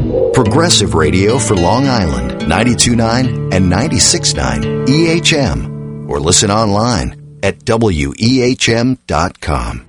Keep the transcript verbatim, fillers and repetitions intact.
Progressive Radio for Long Island, ninety-two point nine and ninety-six point nine E H M. Or listen online at W E H M dot com.